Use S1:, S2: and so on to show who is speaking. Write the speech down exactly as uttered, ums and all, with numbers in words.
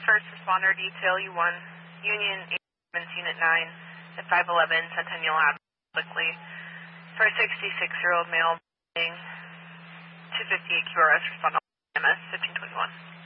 S1: First Responder Detail U one, Union Ambulance Unit nine at five eleven Centennial Avenue, quickly, for a sixty-six-year-old male, two fifty-eight Q R S, respond to M S fifteen twenty-one.